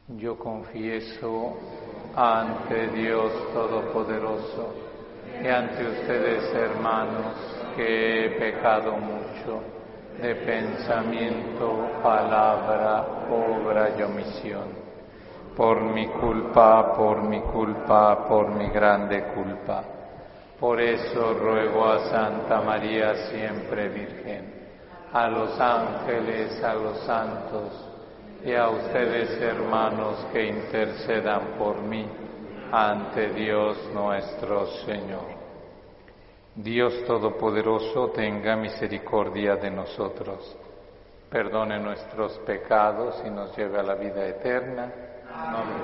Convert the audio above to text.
Yo confieso ante Dios Todopoderoso y ante ustedes, hermanos, que he pecado mucho de pensamiento, palabra, obra y omisión. Por mi culpa, por mi grande culpa. Por eso ruego a Santa María siempre Virgen, a los ángeles, a los santos, y a ustedes, hermanos, que intercedan por mí ante Dios nuestro Señor. Dios Todopoderoso tenga misericordia de nosotros, perdone nuestros pecados y nos lleve a la vida eterna. Amén.